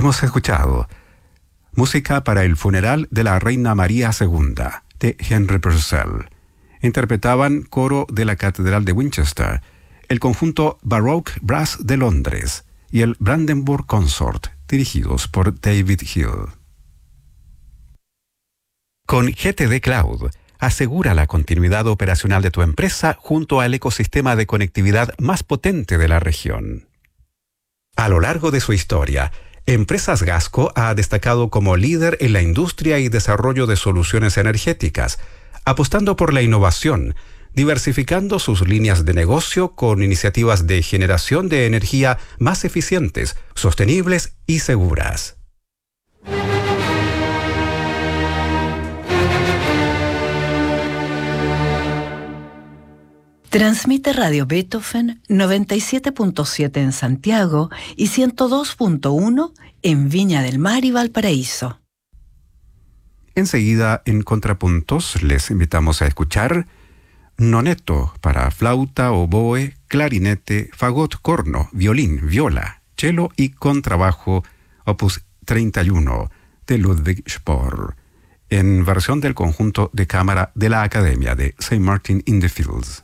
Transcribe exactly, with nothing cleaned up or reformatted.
Hemos escuchado música para el funeral de la Reina María segunda, de Henry Purcell. Interpretaban coro de la Catedral de Winchester, el conjunto Baroque Brass de Londres y el Brandenburg Consort, dirigidos por David Hill. Con G T D Cloud, asegura la continuidad operacional de tu empresa junto al ecosistema de conectividad más potente de la región. A lo largo de su historia, Empresas Gasco ha destacado como líder en la industria y desarrollo de soluciones energéticas, apostando por la innovación, diversificando sus líneas de negocio con iniciativas de generación de energía más eficientes, sostenibles y seguras. Transmite Radio Beethoven noventa y siete punto siete en Santiago y ciento dos punto uno en Viña del Mar y Valparaíso. Enseguida, en Contrapuntos, les invitamos a escuchar Noneto para flauta, oboe, clarinete, fagot, corno, violín, viola, cello y contrabajo, opus treinta y uno, de Ludwig Spohr, en versión del conjunto de cámara de la Academia de Saint Martin in the Fields.